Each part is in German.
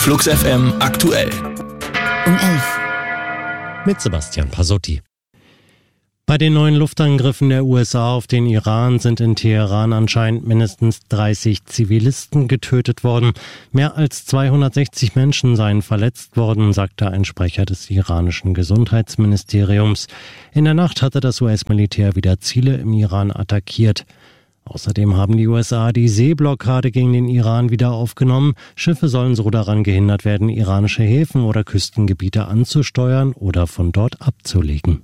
Flux FM aktuell. Um 11. Mit Sebastian Pasotti. Bei den neuen Luftangriffen der USA auf den Iran sind in Teheran anscheinend mindestens 30 Zivilisten getötet worden. Mehr als 260 Menschen seien verletzt worden, sagte ein Sprecher des iranischen Gesundheitsministeriums. In der Nacht hatte das US-Militär wieder Ziele im Iran attackiert. Außerdem haben die USA die Seeblockade gegen den Iran wieder aufgenommen. Schiffe sollen so daran gehindert werden, iranische Häfen oder Küstengebiete anzusteuern oder von dort abzulegen.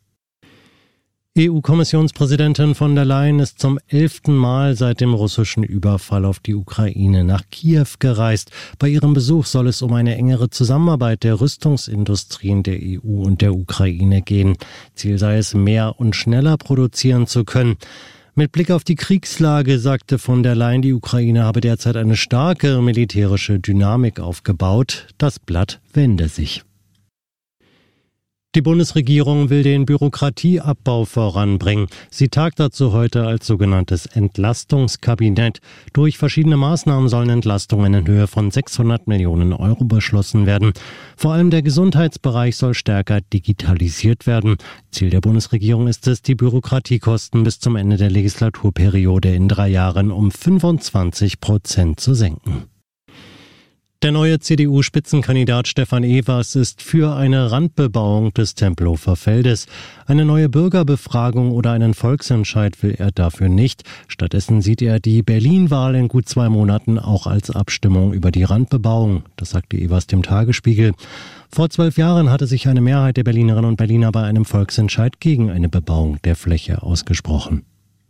EU-Kommissionspräsidentin von der Leyen ist zum 11. Mal seit dem russischen Überfall auf die Ukraine nach Kiew gereist. Bei ihrem Besuch soll es um eine engere Zusammenarbeit der Rüstungsindustrien der EU und der Ukraine gehen. Ziel sei es, mehr und schneller produzieren zu können. Mit Blick auf die Kriegslage sagte von der Leyen, die Ukraine habe derzeit eine starke militärische Dynamik aufgebaut. Das Blatt wende sich. Die Bundesregierung will den Bürokratieabbau voranbringen. Sie tagt dazu heute als sogenanntes Entlastungskabinett. Durch verschiedene Maßnahmen sollen Entlastungen in Höhe von 600 Millionen Euro beschlossen werden. Vor allem der Gesundheitsbereich soll stärker digitalisiert werden. Ziel der Bundesregierung ist es, die Bürokratiekosten bis zum Ende der Legislaturperiode in 3 Jahren um 25% zu senken. Der neue CDU-Spitzenkandidat Stefan Evers ist für eine Randbebauung des Tempelhofer Feldes. Eine neue Bürgerbefragung oder einen Volksentscheid will er dafür nicht. Stattdessen sieht er die Berlin-Wahl in gut 2 Monaten auch als Abstimmung über die Randbebauung. Das sagte Evers dem Tagesspiegel. Vor 12 Jahren hatte sich eine Mehrheit der Berlinerinnen und Berliner bei einem Volksentscheid gegen eine Bebauung der Fläche ausgesprochen.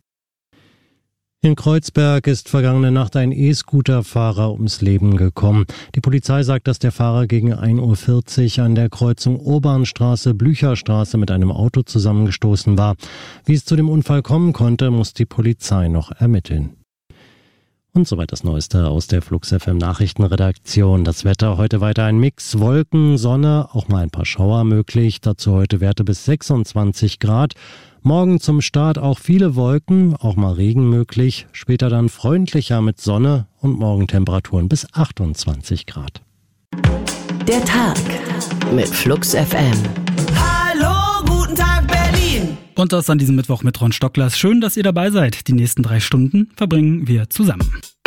In Kreuzberg ist vergangene Nacht ein E-Scooter-Fahrer ums Leben gekommen. Die Polizei sagt, dass der Fahrer gegen 1:40 Uhr an der Kreuzung Urbanstraße-Blücherstraße mit einem Auto zusammengestoßen war. Wie es zu dem Unfall kommen konnte, muss die Polizei noch ermitteln. Und soweit das Neueste aus der Flux FM Nachrichtenredaktion. Das Wetter heute weiter ein Mix, Wolken, Sonne, auch mal ein paar Schauer möglich. Dazu heute Werte bis 26 Grad. Morgen zum Start auch viele Wolken, auch mal Regen möglich. Später dann freundlicher mit Sonne und Morgentemperaturen bis 28 Grad. Der Tag mit Flux FM. Hallo, guten Tag Berlin! Und das an diesem Mittwoch mit Ron Stocklers. Schön, dass ihr dabei seid. Die nächsten 3 Stunden verbringen wir zusammen.